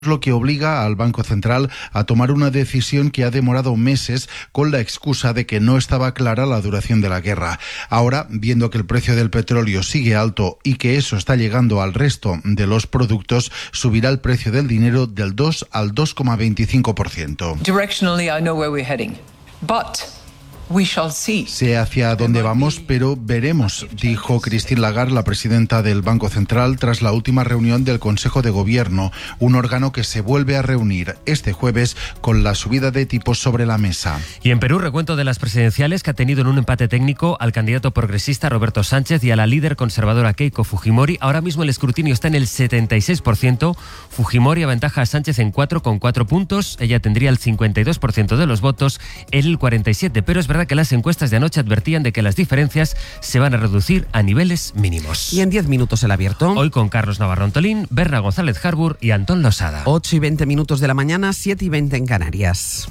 lo que obliga al Banco Central a tomar una decisión que ha demorado meses con la excusa de que no estaba clara la duración de la guerra. Ahora, viendo que el precio del petróleo sigue alto y que eso está llegando al resto de los productos, subirá el precio del dinero del 2 al 2,25%. Directionally, I know where we're heading, but we shall see. Sé hacia dónde vamos, pero veremos, dijo Christine Lagarde, la presidenta del Banco Central, tras la última reunión del Consejo de Gobierno, un órgano que se vuelve a reunir este jueves con la subida de tipos sobre la mesa. Y en Perú, recuento de las presidenciales que ha tenido en un empate técnico al candidato progresista Roberto Sánchez y a la líder conservadora Keiko Fujimori. Ahora mismo el escrutinio está en el 76%. Fujimori aventaja a Sánchez en 4,4 puntos. Ella tendría el 52% de los votos, él el 47%, pero es verdad que las encuestas de anoche advertían de que las diferencias se van a reducir a niveles mínimos. Y en 10 minutos el abierto. Hoy con Carlos Navarro Antolín, Berna González Harbour y Antón Losada. 8:20 de la mañana, 7:20 en Canarias.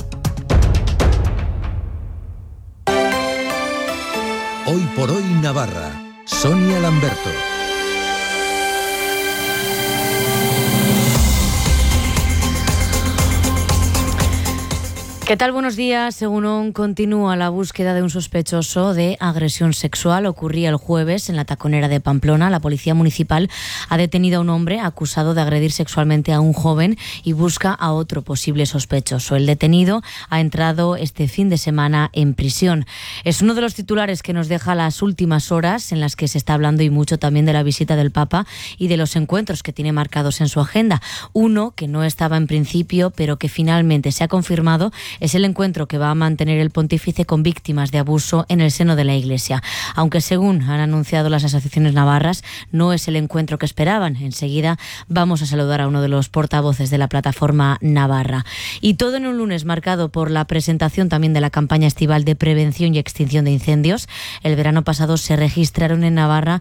Hoy por hoy Navarra. Sonia Lamberto. ¿Qué tal? Buenos días. Según continúa la búsqueda de un sospechoso de agresión sexual. Ocurría el jueves en la Taconera de Pamplona. La policía municipal ha detenido a un hombre acusado de agredir sexualmente a un joven y busca a otro posible sospechoso. El detenido ha entrado este fin de semana en prisión. Es uno de los titulares que nos deja las últimas horas, en las que se está hablando y mucho también de la visita del Papa y de los encuentros que tiene marcados en su agenda. Uno que no estaba en principio, pero que finalmente se ha confirmado, es el encuentro que va a mantener el pontífice con víctimas de abuso en el seno de la Iglesia. Aunque según han anunciado las asociaciones navarras, no es el encuentro que esperaban. Enseguida vamos a saludar a uno de los portavoces de la plataforma navarra. Y todo en un lunes marcado por la presentación también de la campaña estival de prevención y extinción de incendios. El verano pasado se registraron en Navarra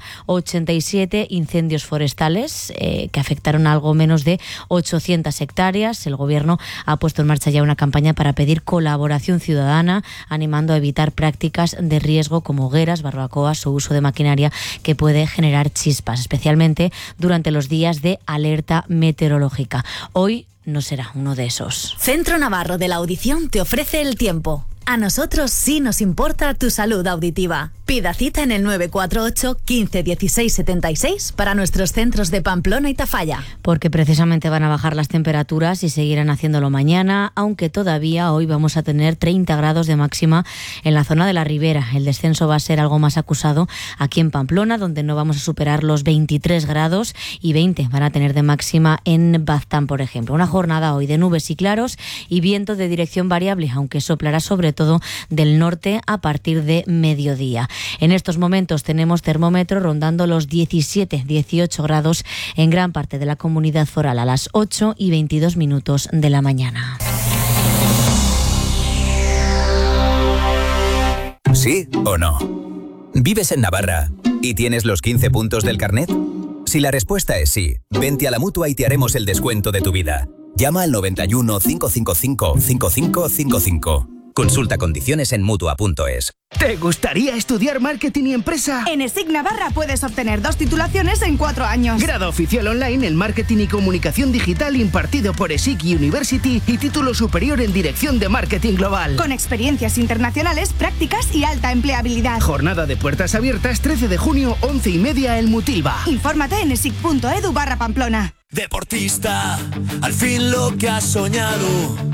87 incendios forestales que afectaron a algo menos de 800 hectáreas. El Gobierno ha puesto en marcha ya una campaña para pedir colaboración ciudadana, animando a evitar prácticas de riesgo como hogueras, barbacoas o uso de maquinaria que puede generar chispas, especialmente durante los días de alerta meteorológica. Hoy no será uno de esos. Centro Navarro de la Audición te ofrece el tiempo. A nosotros sí nos importa tu salud auditiva. Pida cita en el 948 15 16 76 para nuestros centros de Pamplona y Tafalla. Porque precisamente van a bajar las temperaturas y seguirán haciéndolo mañana, aunque todavía hoy vamos a tener 30 grados de máxima en la zona de la Ribera. El descenso va a ser algo más acusado aquí en Pamplona, donde no vamos a superar los 23 grados y 20 van a tener de máxima en Baztán, por ejemplo. Una jornada hoy de nubes y claros y viento de dirección variable, aunque soplará sobre todo del norte a partir de mediodía. En estos momentos tenemos termómetro rondando los 17-18 grados en gran parte de la comunidad foral a las 8:22 de la mañana. ¿Sí o no? ¿Vives en Navarra y tienes los 15 puntos del carnet? Si la respuesta es sí, vente a la Mutua y te haremos el descuento de tu vida. Llama al 91 555 5555. Consulta condiciones en Mutua.es. ¿Te gustaría estudiar marketing y empresa? En ESIC Navarra puedes obtener 2 titulaciones en 4 años. Grado oficial online en marketing y comunicación digital impartido por ESIC University y título superior en dirección de marketing global. Con experiencias internacionales, prácticas y alta empleabilidad. Jornada de puertas abiertas 13 de junio, 11:30 en Mutilva. Infórmate en esic.edu/Pamplona. Deportista, al fin lo que has soñado.